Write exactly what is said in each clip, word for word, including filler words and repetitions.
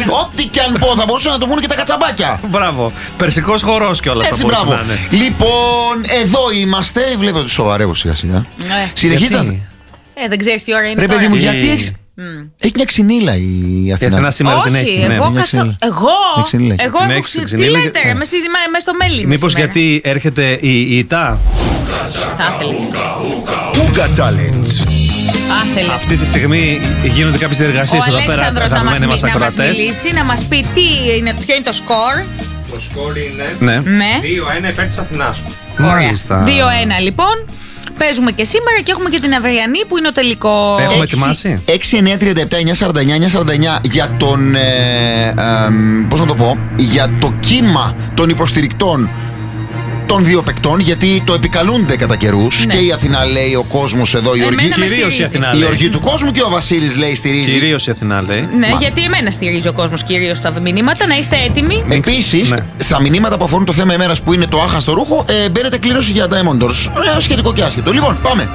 ό,τι κι αν πω θα μπορούσαν να το πούνε και τα κατσαμπάκια. Μπράβο. Περσικός χορός κιόλας θα μπορούσε να είναι. Λοιπόν, εδώ είμαστε. Βλέπετε ότι σοβαρεύω σιγά σιγά. Συνεχίζετε. Ε, δεν ξέρεις τι ώρα είναι. Ρε παιδί μου, Ε, γιατί έχεις. Mm. Έχει μια ξυνήλα η Η Αθηνά. Αθηνά σήμερα Όχι, την έχει. εγώ Ναι. μια καθο... ξυνήλα. Εγώ, Μια ξυνήλα. εγώ Την έχω έχεις την ξυ... Τι ξυνήλα. λέτε ρε, μες, στη... μες στο μέλι. Μήπως γιατί έρχεται η ΙΤΑ. Θα θέλεις. Ούγκα challenge. Άθελες. Αυτή τη στιγμή γίνονται κάποιες Ο διεργασίες εδώ πέρα. Αλέξανδρος να μας, Αγαπημένοι μας μι- να μας ακροατές. μιλήσει, να μας πει τι είναι, ποιο είναι το σκορ. Το σκορ είναι Ναι. Ναι. δύο ένα υπέρ της Αθηνάς. Μάλιστα. δύο ένα λοιπόν. Παίζουμε και σήμερα και έχουμε και την αυριανή που είναι ο τελικό. Έχουμε ετοιμάσει. έξι εννιά τριάντα επτά εννιά σαράντα εννιά εννιά σαράντα εννιά για τον. Ε, ε, πώς να το πω. Για το κύμα των υποστηρικτών των δύο παικτών. Γιατί το επικαλούνται κατά καιρούς. Ναι. Και η Αθηνά λέει, ο κόσμος εδώ, η Εμένα οργή. με Κυρίως η στηρίζει. Αθηνά Η λέει. οργή του κόσμου και ο Βασίλης λέει στηρίζει. Κυρίως η Αθηνά λέει. Ναι, Μάλιστα. γιατί εμένα στηρίζει ο κόσμος κυρίως στα μηνύματα. Να είστε έτοιμοι. Επίσης, Ναι. στα μηνύματα που αφορούν το θέμα ημέρας που είναι το άχαστο ρούχο, ε, μπαίνετε κλήρωση για Diamond Doors. Ε, σχετικό και άσχετο. Λοιπόν, πάμε.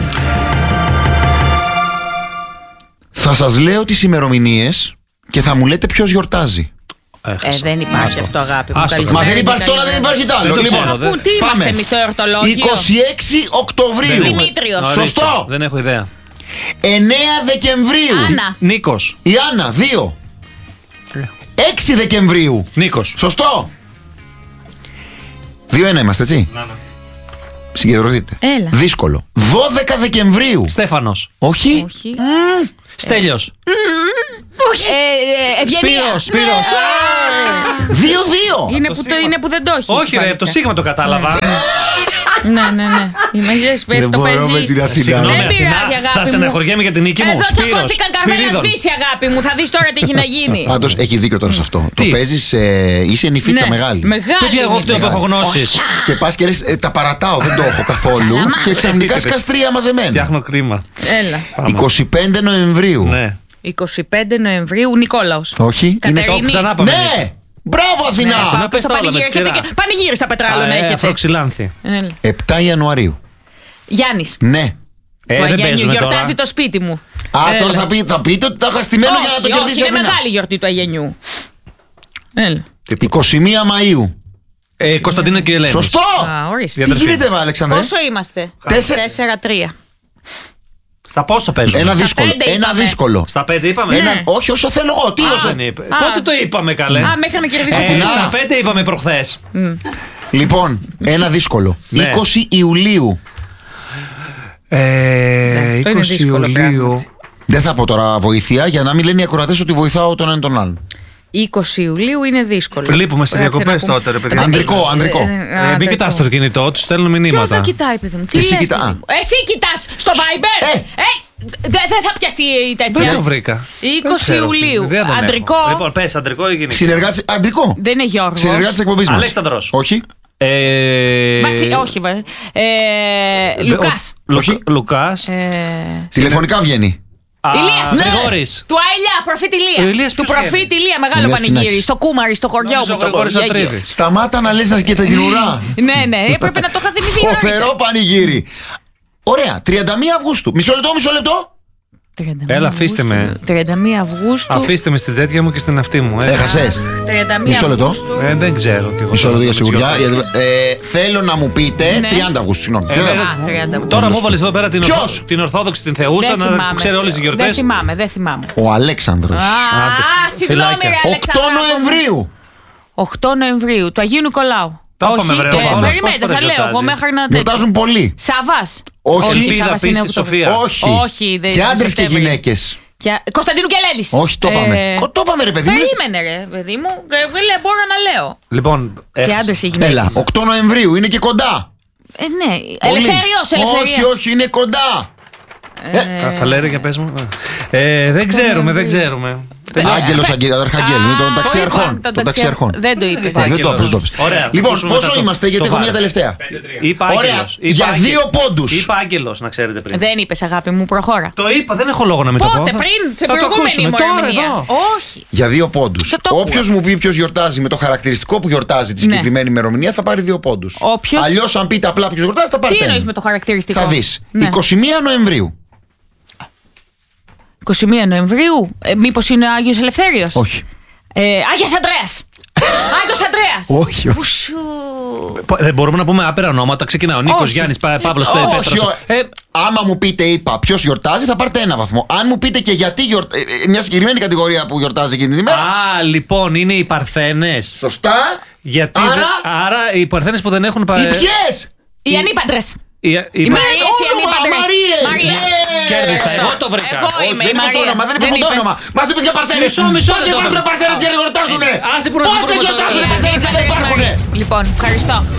Θα σας λέω τις ημερομηνίες και θα μου λέτε ποιος γιορτάζει. Ε, Έχασα. δεν υπάρχει Άστο. αυτό, αγάπη μου. Άστο. Καλησπέρα Μα δεν και υπάρχει τώρα, δεν καλημέρα. υπάρχει τ' άλλο. Δεν το Λοιπόν, ξέρω, Πού, τι είμαστε πάμε. εμείς στο εορτολόγιο. είκοσι έξι Οκτωβρίου. Δημήτρη. Δημήτριος. Ορίστε. Σωστό. Δεν έχω ιδέα. εννέα Δεκεμβρίου. Άννα. Νίκος. Η Άννα, δύο. έξι Δεκεμβρίου. Νίκος. Σωστό. δύο ένα είμαστε, έτσι. Συγκεντρωθείτε. Έλα. Δύσκολο. δώδεκα Δεκεμβρίου. Στέφανος. Όχι. Όχι. Στέλιος. Όχι. Ε, ε, Ευγενία. Σπύρος. Σπύρος. δύο δύο. Είναι που, το, είναι που δεν το έχει. Όχι ρε, το Σίγμα το κατάλαβα. Ναι, ναι, ναι. Είμαι γες, Δεν το μπορώ παίζει. με την Αθηνά. Συγγνώμη, Δεν Αθηνά, πειράζει, αγάπη θα μου. στεναχωριέμαι για την νίκη μου. Εδώ Σπύρος. τσακώθηκαν καρβέλα Σπυρίδων. σβήσει, αγάπη μου. Θα δεις τώρα τι έχει να γίνει. Πάντως έχει δίκιο τώρα σε αυτό. Το Τι? παίζεις, ε, είσαι νυφίτσα Ναι. μεγάλη. Μεγάλη. Παιδιά, εγώ αυτό που έχω γνώσεις. Και πας και λες, ε, τα παρατάω, δεν το έχω καθόλου. Σαλαμά. Και ξαφνικά σκάς τρία μαζεμένα. Φτιάχνω κρίμα. Έλα. Πάμε. είκοσι πέντε Νοεμβρίου. Ναι. είκοσι πέντε Νοεμβρίου, Νικόλαος. Όχι, είναι Κατερίνη. Το ξανά πάμε. Ναι! Μπράβο Αθηνά! Ναι, να πες στο τα όλα με πανηγύρι τη σειρά. έχετε και- πανηγύρι στα πετράλαινα Α, ε, έχετε. Αφροξυλάνθη. Έλα. επτά Ιανουαρίου. Γιάννης. Ναι. Ε, Του δεν Αγένιου παίζουμε τώρα. γιορτάζει το σπίτι μου. Α, Έλα. τώρα θα, πει, θα πείτε ότι τα είχα στημένο για να το Όχι, κερδίσει η όχι, είναι Αθηνά. μεγάλη γιορτή του Αγενιού. Έλα. είκοσι μία Μαΐου. Ε, Κωνσταντίνο και Ελένη. Σωστό! Α, ορίστε. Τι Διαδερφή. γίνεται, Αλέξανδρε? Πόσο είμαστε? Τέσσερα- Τέσσερα τρία. Στα πόσο παίζουμε. Ένα Στα δύσκολο. πέντε Ένα είπαμε. δύσκολο. Στα πέντε είπαμε. Ένα, Ναι. όχι, όσο θέλω εγώ. Τι Α, όσο. δεν είπε. Α. Πότε το είπαμε καλέ. Α, μέχρι να κερδίσει ο Ε, Αθηνά. στα Φωνάς. πέντε είπαμε προχθές. Λοιπόν, ένα δύσκολο. Ναι. είκοσι Ιουλίου. Ε, αυτό είναι είκοσι δύσκολο Ιουλίου. Δεν θα πω τώρα βοήθεια για να μην λένε οι ακροατές ότι βοηθάω τον έναν τον άλλον. είκοσι Ιουλίου είναι δύσκολο. Λείπουμε σε Κάτσε διακοπές να πούμε. τότε, ρε παιδιά. Ανδρικό, ανδρικό. Ε, Ε, α, μην ανδρικό. κοιτάς το κινητό, του στέλνουν Ποιος μηνύματα. δεν κοιτάει, παιδί μου. Τι Εσύ λες, κοιτά. παιδί μου? Εσύ κοιτάς στο Viber. Ε. Ε, δεν δεν θα πιαστεί η Δεν τέτοια. το βρήκα. είκοσι Δεν ξέρω. Ιουλίου. Δεν τον έχω. Αντρικό. Λοιπόν, πες αντρικό ή γυναικείο. Συνεργάτη. Αντρικό. Δεν είναι Γιώργος. Συνεργάτη τη εκπομπή μα. Αλέξανδρος. Όχι. Ε, Βασι... Όχι, βα... ε, ο- Λουκάς. Λου- Όχι. Λουκάς. Ε, Τηλεφωνικά βγαίνει. Α, Ηλίας. Ναι. Γρηγόρης. του Αηλιά, προφήτη Ο Ηλία. Ηλίας Του ποιος προφήτη Ηλία, μεγάλο Ηλίας πανηγύρι. Φινάκης. Στο Κούμαρι, στο χωριό Νόμιζα μου. ο στον Γρηγόρης Κόγια. Ατρίδης. Σταμάτα να λες και τα την ουρά. Ναι, ναι, έπρεπε να το είχα θυμηθεί. Φοβερό πανηγύρι. Ωραία. τριάντα μία Αυγούστου. Μισό λεπτό, μισό λεπτό. τριάντα μία Έλα, αφήστε με. Αυγούστου. τριάντα μία Αυγούστου. Αφήστε με στην τέτοια μου και στην αυτή μου. ε. Έχασες. τριάντα μία Μισό λεπτό. Αυγούστου. Ε, δεν ξέρω. κι εγώ Μισό τώρα λεπτό για με τις σιγουριά. γιορτές. Ε, θέλω να μου πείτε. Ναι. τριάντα Αυγούστου, συγγνώμη. Ε, τριάντα. βέβαια. Α, τριάντα Αυγούστου. Τώρα μου έβαλες εδώ πέρα την, Ποιος? ορθό- την Ορθόδοξη την Θεούσα Δεν να θυμάμαι. ξέρει όλες τις Δεν γιορτές. θυμάμαι, δεν θυμάμαι. Ο Αλέξανδρος. Α, συγγνώμη, φυλάκια. ρε οκτώ Αλέξανδρα. Νοεμβρίου. οκτώ Νοεμβρίου, του Αγίου Νικολάου. Τα είπαμε, βρε, ε, ο Παύλος, περιμένετε, πόσες φορές θα λέω γιορτάζει? εγώ μέχρι να τέτοιο. Γιορτάζουν πολύ. Σαββάς. Όχι. ο Ελπίδα, Σαββάς είναι πίστη, Οκτώβριο. Σοφία. Όχι. Όχι, δεν Και άντρες και Σεπτέμβρη. γυναίκες. Και... Κωνσταντίνου και Ελένης. Όχι, το είπαμε. Κο- Το είπαμε, ρε παιδί μου. Περίμενε, ρε παιδί μου. Ε, λέ, μπορώ να λέω. Λοιπόν, Και έχασα. άντρες και Έλα, γυναίκες. οκτώ Νοεμβρίου είναι και κοντά. Ε, ναι. Πολύ. Ελευθεριος, ελευθερία. Όχι, όχι, είναι κοντά. Κα- Θα λέει για πες μου. Ε, δεν ξέρουμε, δεν ξέρουμε. Άγγελος Αγγέλου, Αρχαγγέλου. Είναι Α, των το ταξιαρχών. είπα, Των τον ταξιαρχών. Δεν το είπες. Δεν το Άγγελος. είπες, το είπες. Ωραία, Λοιπόν, ακούσουμε πόσο μετά το- είμαστε, γιατί το έχω μια βάρο. τελευταία. Είπα Ωραία, Άγγελος. για Είπα Άγγε- δύο πόντους. Είπα Άγγελος, να ξέρετε πριν. Δεν είπες, αγάπη μου, προχώρα. Το είπα, δεν έχω λόγο να μην το πω. Πότε, Θα- πριν, σε θα το προηγούμενη ακούσουμε. Τώρα ημερομηνία. εδώ. Όχι. Για δύο πόντους. Θα το ακούω. Όποιος μου πει ποιος γιορτάζει με το χαρακτηριστικό που γιορτάζει τη Ναι. συγκεκριμένη ημερομηνία θα πάρει δύο πόντους. Όποιος- Αλλιώς, αν πείτε απλά ποιος γιορτάζει, θα πάρει Τι ένα. εννοείς με το χαρακτηριστικό? Θα δεις. Ναι. είκοσι μία Νοεμβρίου. είκοσι μία Νοεμβρίου. Ε, μήπως είναι ο Άγιος Ελευθέριος? Όχι. Ε, Άγιος Ανδρέας. Άγιος Ανδρέας. Όχι, όχι. Πουσου. Δεν μπορούμε να πούμε άπειρα ονόματα. Ξεκινάω. Νίκος, Όχι. Γιάννης, Παύλος, Όχι, Πέτρος. όχι. Ε, Άμα μου πείτε, είπα, ποιος γιορτάζει, θα πάρετε ένα βαθμό. Αν μου πείτε και γιατί γιορτάζει. Μια συγκεκριμένη κατηγορία που γιορτάζει εκείνη την ημέρα. Α, λοιπόν, είναι οι Παρθένες. Σωστά. Γιατί Άρα- δεν- άρα οι Παρθένες που δεν έχουν. πα- Οι ποιες! Οι ανήπαντρες. Οι, οι, Οι Μαρίες, οι όνομα, ανήπαντρες. Μαρίες. Μαρία. Ναι. Κέρδισα, εγώ το βρήκα. Εγώ Όχι, είμαι δεν η είπες Μαρία. όνομα, δεν είπες ποτέ είπες. όνομα. Μας είπες για Παρθένες. Μισό, μισό Πότε λεπτό. υπάρχουν Παρθένες για να γιορτάζουνε. Άσε που να τους Πότε βρούμε το γιορτάζουνε τέλος. Παρθένες και δεν υπάρχουνε. Λοιπόν, ευχαριστώ.